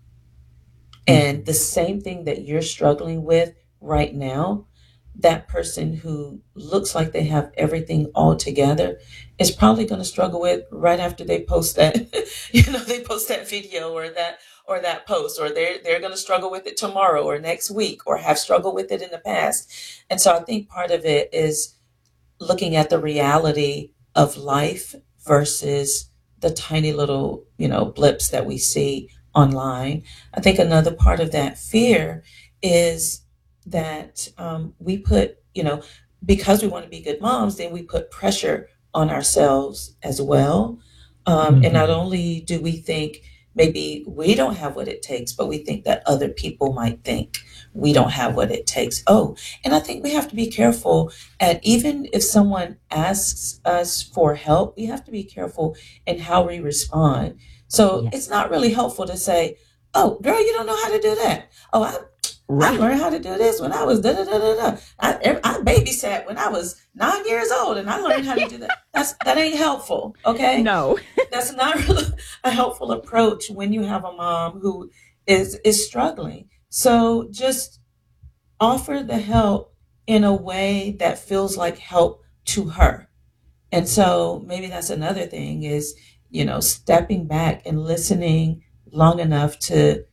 And the same thing that you're struggling with right now, that person who looks like they have everything all together is probably going to struggle with right after they post that, you know, they post that video or that or that post, or they're, they're going to struggle with it tomorrow or next week, or have struggled with it in the past. And so I think part of it is looking at the reality of life versus the tiny little, you know, blips that we see online. I think another part of that fear is that um, we put, you know, because we want to be good moms, then we put pressure on ourselves as well. Um, mm-hmm. And not only do we think maybe we don't have what it takes, but we think that other people might think we don't have what it takes. Oh, and I think we have to be careful. And even if someone asks us for help, we have to be careful in how we respond. So yes. It's not really helpful to say, oh, girl, you don't know how to do that. Oh, I, right. I learned how to do this when I was da da da da da. I, I babysat when I was nine years old, and I learned how to do that. That's that ain't helpful. Okay,
no,
that's not really a helpful approach when you have a mom who is is struggling. So just offer the help in a way that feels like help to her. And so maybe that's another thing is, you know, stepping back and listening long enough to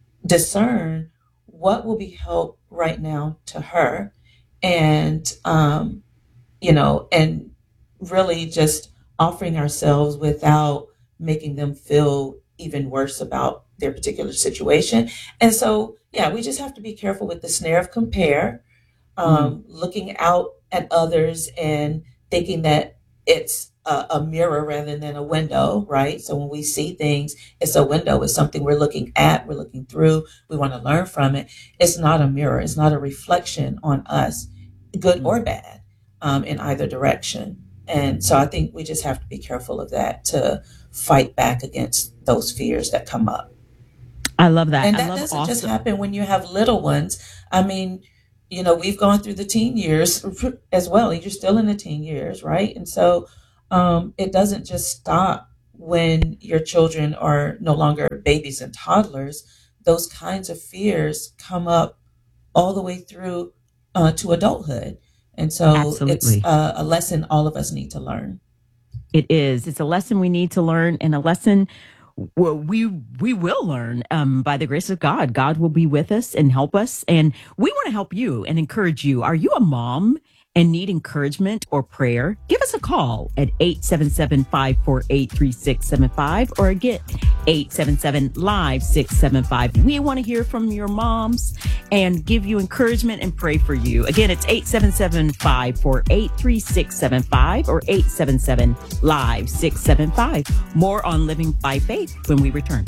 discern what will be help right now to her. And, um, you know, and really just offering ourselves without making them feel even worse about their particular situation. And so, yeah, we just have to be careful with the snare of compare, um, mm. looking out at others and thinking that it's a, a mirror rather than a window, right? So when we see things, it's a window. It's something we're looking at, we're looking through, we want to learn from it. It's not a mirror. It's not a reflection on us, good mm. or bad, um, in either direction. And so I think we just have to be careful of that to fight back against those fears that come up.
I love that.
And
I
that
love
doesn't
awesome.
just happen when you have little ones. I mean, you know, we've gone through the teen years as well. You're still in the teen years, right? And so um, it doesn't just stop when your children are no longer babies and toddlers. Those kinds of fears come up all the way through uh, to adulthood. And so
Absolutely.
it's uh, a lesson all of us need to learn.
It is. It's a lesson we need to learn, and a lesson well, we we will learn um, by the grace of God. God will be with us and help us, and we want to help you and encourage you. Are you a mom and need encouragement or prayer? Give us a call at eight seven seven, five four eight, three six seven five or again eight seven seven, live six seven five. We want to hear from your moms and give you encouragement and pray for you. Again, it's eight seven seven, five four eight, three six seven five or eight seven seven, live six seven five. More on Living by Faith when we return.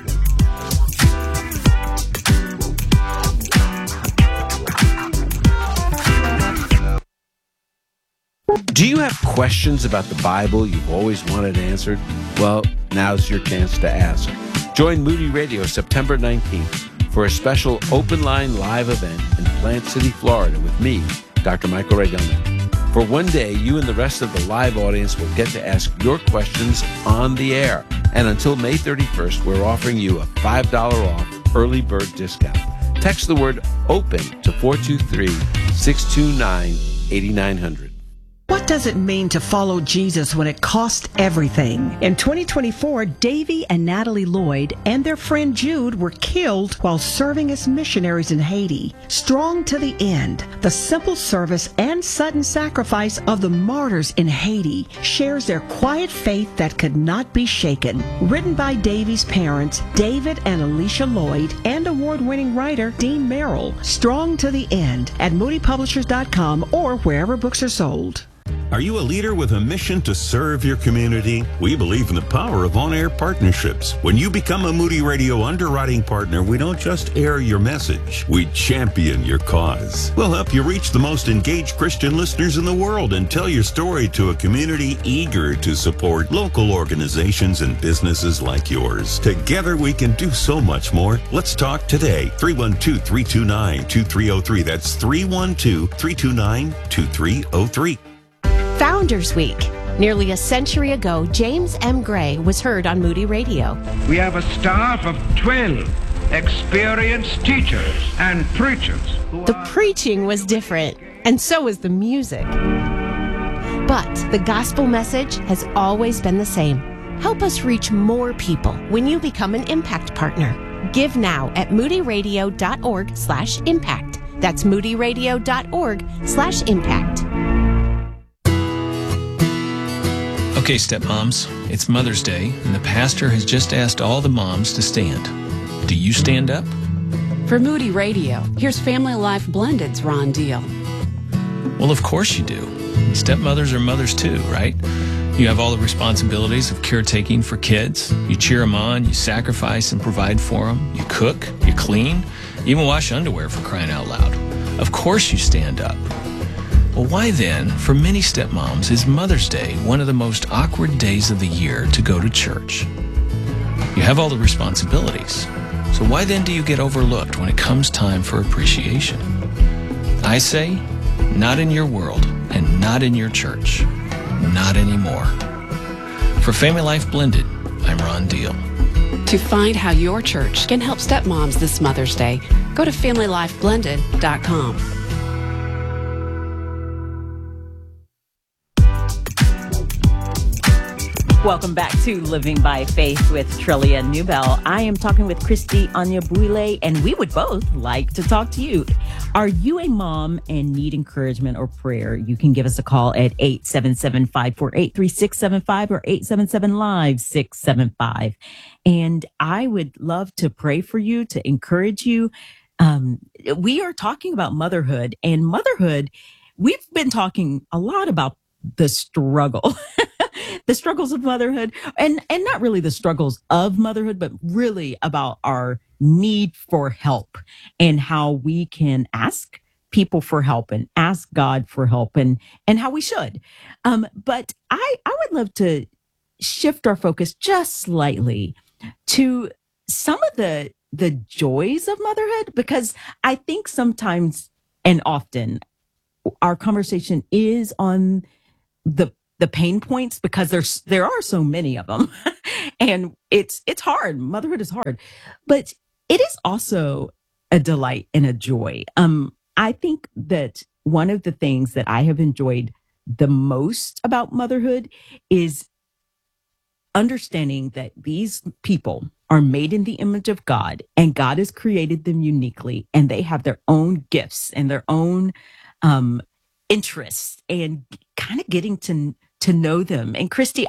Do you have questions about the Bible you've always wanted answered? Well, now's your chance to ask. Join Moody Radio September nineteenth for a special open line live event in Plant City, Florida with me, Doctor Michael Rydelnik. For one day, you and the rest of the live audience will get to ask your questions on the air. And until May thirty-first, we're offering you a five dollars off early bird discount. Text the word OPEN to four two three, six two nine, eight nine zero zero.
What does it mean to follow Jesus when it costs everything? In twenty twenty-four, Davy and Natalie Lloyd and their friend Jude were killed while serving as missionaries in Haiti. Strong to the end, the simple service and sudden sacrifice of the martyrs in Haiti shares their quiet faith that could not be shaken. Written by Davy's parents, David and Alicia Lloyd, and award-winning writer Dean Merrill. Strong to the end at moody publishers dot com or wherever books are sold.
Are you a leader with a mission to serve your community? We believe in the power of on-air partnerships. When you become a Moody Radio underwriting partner, we don't just air your message, we champion your cause. We'll help you reach the most engaged Christian listeners in the world and tell your story to a community eager to support local organizations and businesses like yours. Together we can do so much more. Let's talk today. three one two, three two nine, two three zero three. That's three one two, three two nine, two three zero three.
Founders Week. Nearly a century ago, James M. Gray was heard on Moody Radio.
We have a staff of twelve experienced teachers and preachers.
The preaching was different, and so was the music. But the gospel message has always been the same. Help us reach more people when you become an Impact Partner. Give now at moodyradio.org slash impact. That's moodyradio.org slash impact.
Okay, stepmoms, it's Mother's Day, and the pastor has just asked all the moms to stand. Do you stand up?
For Moody Radio, here's Family Life Blended's Ron Deal.
Well, of course you do. Stepmothers are mothers too, right? You have all the responsibilities of caretaking for kids. You cheer them on, you sacrifice and provide for them. You cook, you clean, you even wash underwear, for crying out loud. Of course you stand up. Well, why then, for many stepmoms, is Mother's Day one of the most awkward days of the year to go to church? You have all the responsibilities, so why then do you get overlooked when it comes time for appreciation? I say, not in your world and not in your church. Not anymore. For Family Life Blended, I'm Ron Deal.
To find how your church can help stepmoms this Mother's Day, go to family life blended dot com.
Welcome back to Living by Faith with Trillia Newbell. I am talking with Christy Onyebuile, and we would both like to talk to you. Are you a mom and need encouragement or prayer? You can give us a call at eight seven seven, five four eight, three six seven five or eight seven seven, live six seven five. And I would love to pray for you, to encourage you. Um, we are talking about motherhood, and motherhood, we've been talking a lot about the struggle. The struggles of motherhood, and, and not really the struggles of motherhood, but really about our need for help and how we can ask people for help and ask God for help, and and how we should. Um, but I I would love to shift our focus just slightly to some of the the joys of motherhood, because I think sometimes and often our conversation is on the the pain points, because there's there are so many of them, and it's it's hard. Motherhood is hard, but it is also a delight and a joy. Um, I think that one of the things that I have enjoyed the most about motherhood is understanding that these people are made in the image of God, and God has created them uniquely, and they have their own gifts and their own um, interests, and kind of getting to to know them. And Christy,